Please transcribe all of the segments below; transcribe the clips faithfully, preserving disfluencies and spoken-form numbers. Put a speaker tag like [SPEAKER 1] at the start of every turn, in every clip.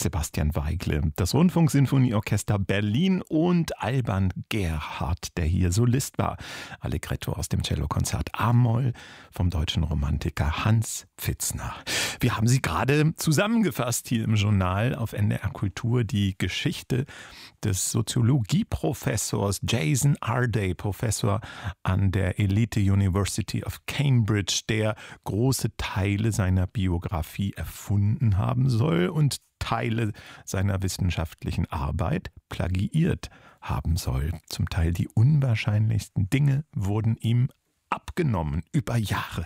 [SPEAKER 1] Sebastian Weigle, das Rundfunksinfonieorchester Berlin und Alban Gerhardt, der hier Solist war. Allegretto aus dem Cellokonzert A-Moll vom deutschen Romantiker Hans Pfitzner. Wir haben sie gerade zusammengefasst hier im Journal auf N D R Kultur, die Geschichte des Soziologieprofessors Jason Arday, Professor an der Elite University of Cambridge, der große Teile seiner Biografie erfunden haben soll und Teile seiner wissenschaftlichen Arbeit plagiiert haben soll. Zum Teil die unwahrscheinlichsten Dinge wurden ihm abgenommen über Jahre.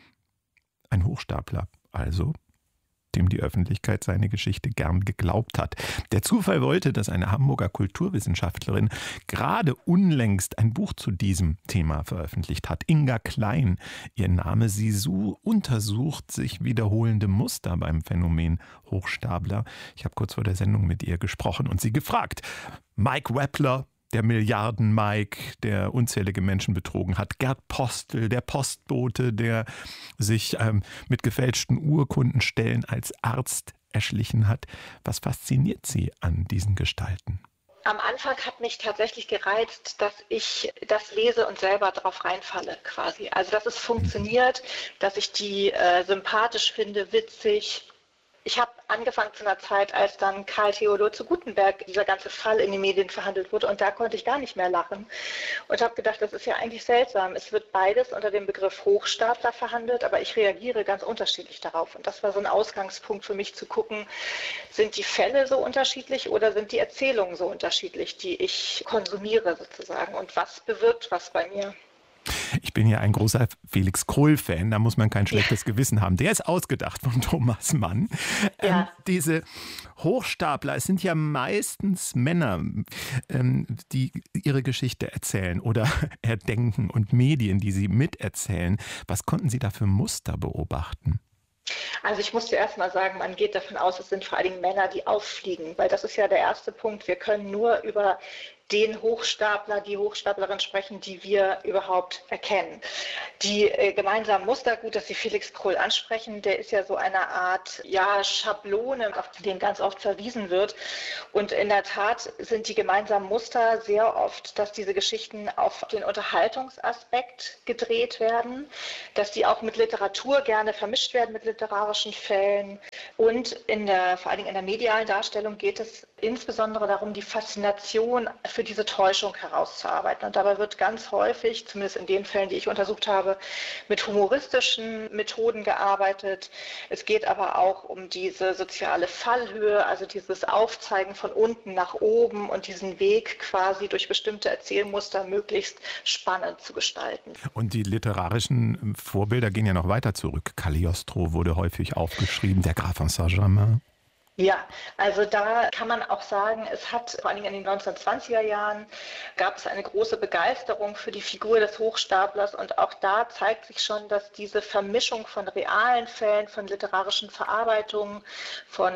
[SPEAKER 1] Ein Hochstapler also, dem die Öffentlichkeit seine Geschichte gern geglaubt hat. Der Zufall wollte, dass eine Hamburger Kulturwissenschaftlerin gerade unlängst ein Buch zu diesem Thema veröffentlicht hat. Inga Klein, ihr Name. Sie so untersucht sich wiederholende Muster beim Phänomen Hochstapler. Ich habe kurz vor der Sendung mit ihr gesprochen und sie gefragt. Mike Wappler, der Milliarden-Mike, der unzählige Menschen betrogen hat. Gerd Postel, der Postbote, der sich ähm, mit gefälschten Urkundenstellen als Arzt erschlichen hat. Was fasziniert Sie an diesen Gestalten?
[SPEAKER 2] Am Anfang hat mich tatsächlich gereizt, dass ich das lese und selber drauf reinfalle quasi. Also dass es funktioniert, dass ich die äh, sympathisch finde, witzig. Ich habe angefangen zu einer Zeit, als dann Karl Theodor zu Gutenberg, dieser ganze Fall in den Medien verhandelt wurde, und da konnte ich gar nicht mehr lachen und habe gedacht, das ist ja eigentlich seltsam. Es wird beides unter dem Begriff Hochstapler verhandelt, aber ich reagiere ganz unterschiedlich darauf. Und das war so ein Ausgangspunkt für mich zu gucken, sind die Fälle so unterschiedlich oder sind die Erzählungen so unterschiedlich, die ich konsumiere sozusagen, und was bewirkt was bei mir?
[SPEAKER 1] Ich bin ja ein großer Felix Krull-Fan, da muss man kein schlechtes Gewissen haben. Der ist ausgedacht von Thomas Mann. Ja. Ähm, diese Hochstapler, es sind ja meistens Männer, ähm, die ihre Geschichte erzählen oder erdenken, und Medien, die sie miterzählen. Was konnten Sie da für Muster beobachten?
[SPEAKER 2] Also ich muss zuerst mal sagen, man geht davon aus, es sind vor allen Dingen Männer, die auffliegen, weil das ist ja der erste Punkt. Wir können nur über den Hochstapler, die Hochstaplerin sprechen, die wir überhaupt erkennen. Die äh, gemeinsamen Muster, gut, dass Sie Felix Krull ansprechen, der ist ja so eine Art ja, Schablone, auf den ganz oft verwiesen wird. Und in der Tat sind die gemeinsamen Muster sehr oft, dass diese Geschichten auf den Unterhaltungsaspekt gedreht werden, dass die auch mit Literatur gerne vermischt werden, mit literarischen Fällen. Und in der, vor allen Dingen in der medialen Darstellung geht es insbesondere darum, die Faszination für diese Täuschung herauszuarbeiten. Und dabei wird ganz häufig, zumindest in den Fällen, die ich untersucht habe, mit humoristischen Methoden gearbeitet. Es geht aber auch um diese soziale Fallhöhe, also dieses Aufzeigen von unten nach oben und diesen Weg quasi durch bestimmte Erzählmuster möglichst spannend zu gestalten.
[SPEAKER 1] Und die literarischen Vorbilder gehen ja noch weiter zurück. Cagliostro wurde häufig aufgeschrieben, der Graf von Saint-Germain.
[SPEAKER 2] Ja, also da kann man auch sagen, es hat vor allem in den neunzehnhundertzwanziger Jahren gab es eine große Begeisterung für die Figur des Hochstaplers, und auch da zeigt sich schon, dass diese Vermischung von realen Fällen, von literarischen Verarbeitungen, von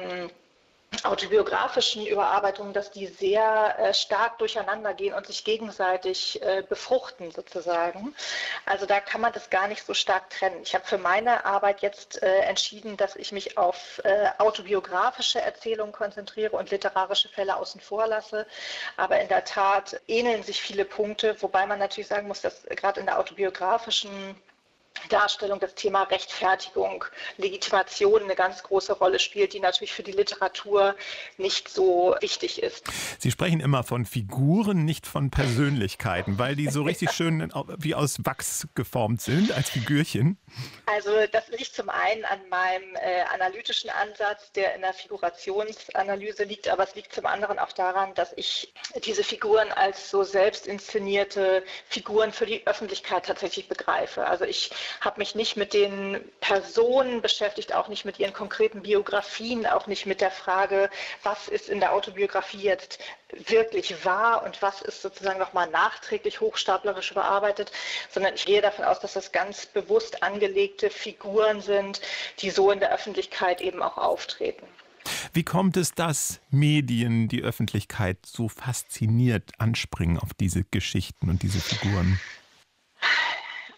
[SPEAKER 2] autobiografischen Überarbeitungen, dass die sehr äh, stark durcheinander gehen und sich gegenseitig äh, befruchten sozusagen. Also da kann man das gar nicht so stark trennen. Ich habe für meine Arbeit jetzt äh, entschieden, dass ich mich auf äh, autobiografische Erzählungen konzentriere und literarische Fälle außen vor lasse. Aber in der Tat ähneln sich viele Punkte, wobei man natürlich sagen muss, dass gerade in der autobiografischen Darstellung das Thema Rechtfertigung, Legitimation eine ganz große Rolle spielt, die natürlich für die Literatur nicht so wichtig ist.
[SPEAKER 1] Sie sprechen immer von Figuren, nicht von Persönlichkeiten, weil die so richtig schön wie aus Wachs geformt sind als Figürchen.
[SPEAKER 2] Also das liegt zum einen an meinem äh, analytischen Ansatz, der in der Figurationsanalyse liegt, aber es liegt zum anderen auch daran, dass ich diese Figuren als so selbst inszenierte Figuren für die Öffentlichkeit tatsächlich begreife. Also ich habe mich nicht mit den Personen beschäftigt, auch nicht mit ihren konkreten Biografien, auch nicht mit der Frage, was ist in der Autobiografie jetzt wirklich wahr und was ist sozusagen nochmal nachträglich hochstaplerisch überarbeitet, sondern ich gehe davon aus, dass das ganz bewusst angelegte Figuren sind, die so in der Öffentlichkeit eben auch auftreten.
[SPEAKER 1] Wie kommt es, dass Medien, die Öffentlichkeit so fasziniert anspringen auf diese Geschichten und diese Figuren?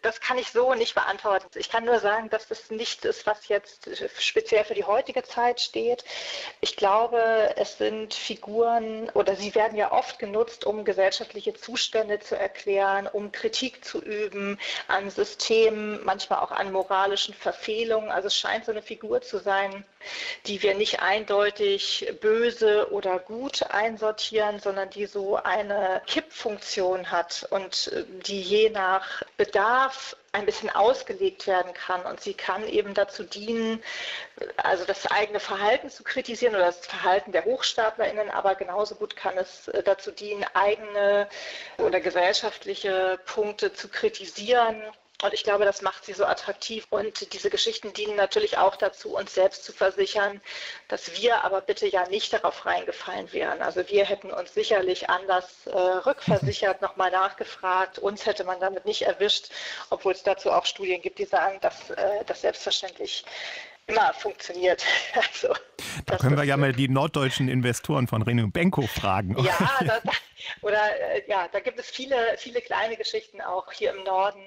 [SPEAKER 2] Das kann ich so nicht beantworten. Ich kann nur sagen, dass das nicht ist, was jetzt speziell für die heutige Zeit steht. Ich glaube, es sind Figuren oder sie werden ja oft genutzt, um gesellschaftliche Zustände zu erklären, um Kritik zu üben an Systemen, manchmal auch an moralischen Verfehlungen. Also es scheint so eine Figur zu sein, die wir nicht eindeutig böse oder gut einsortieren, sondern die so eine Kippfunktion hat und die je nach Bedarf ein bisschen ausgelegt werden kann. Und sie kann eben dazu dienen, also das eigene Verhalten zu kritisieren oder das Verhalten der HochstaplerInnen, aber genauso gut kann es dazu dienen, eigene oder gesellschaftliche Punkte zu kritisieren. Und ich glaube, das macht sie so attraktiv. Und diese Geschichten dienen natürlich auch dazu, uns selbst zu versichern, dass wir aber bitte ja nicht darauf reingefallen wären. Also wir hätten uns sicherlich anders äh, rückversichert, nochmal nachgefragt. Uns hätte man damit nicht erwischt, obwohl es dazu auch Studien gibt, die sagen, dass äh, das selbstverständlich immer funktioniert. Also,
[SPEAKER 1] da können wir ja mal die norddeutschen Investoren von Reno Benko fragen.
[SPEAKER 2] Ja, das, oder äh, ja, da gibt es viele, viele kleine Geschichten auch hier im Norden.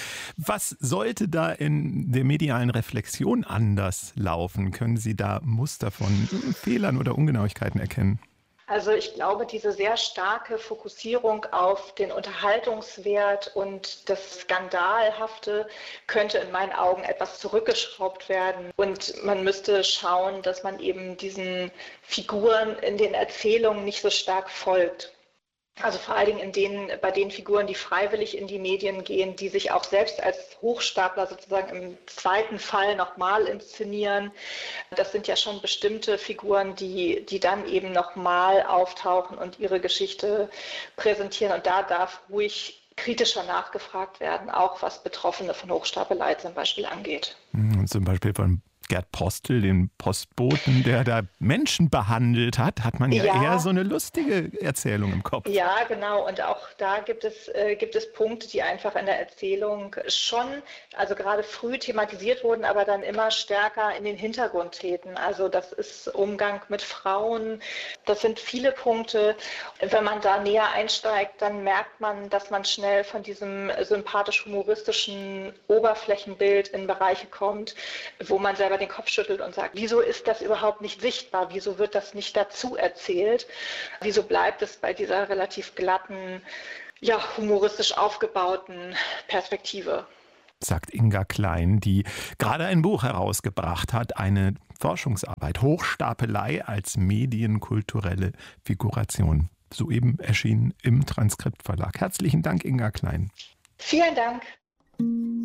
[SPEAKER 1] Was sollte da in der medialen Reflexion anders laufen? Können Sie da Muster von Fehlern oder Ungenauigkeiten erkennen?
[SPEAKER 2] Also ich glaube, diese sehr starke Fokussierung auf den Unterhaltungswert und das Skandalhafte könnte in meinen Augen etwas zurückgeschraubt werden. Und man müsste schauen, dass man eben diesen Figuren in den Erzählungen nicht so stark folgt. Also vor allen Dingen in denen, bei den Figuren, die freiwillig in die Medien gehen, die sich auch selbst als Hochstapler sozusagen im zweiten Fall nochmal inszenieren. Das sind ja schon bestimmte Figuren, die, die dann eben nochmal auftauchen und ihre Geschichte präsentieren. Und da darf ruhig kritischer nachgefragt werden, auch was Betroffene von Hochstapelei zum Beispiel angeht.
[SPEAKER 1] Zum Beispiel von Gerd Postel, den Postboten, der da Menschen behandelt hat, hat man ja, ja eher so eine lustige Erzählung im Kopf.
[SPEAKER 2] Ja, genau. Und auch da gibt es, äh, gibt es Punkte, die einfach in der Erzählung schon, also gerade früh thematisiert wurden, aber dann immer stärker in den Hintergrund treten. Also das ist Umgang mit Frauen. Das sind viele Punkte. Wenn man da näher einsteigt, dann merkt man, dass man schnell von diesem sympathisch-humoristischen Oberflächenbild in Bereiche kommt, wo man selber den Kopf schüttelt und sagt, wieso ist das überhaupt nicht sichtbar? Wieso wird das nicht dazu erzählt? Wieso bleibt es bei dieser relativ glatten, ja, humoristisch aufgebauten Perspektive?
[SPEAKER 1] Sagt Inga Klein, die gerade ein Buch herausgebracht hat, eine Forschungsarbeit, Hochstapelei als medienkulturelle Figuration. Soeben erschienen im Transkriptverlag. Herzlichen Dank, Inga Klein.
[SPEAKER 2] Vielen Dank.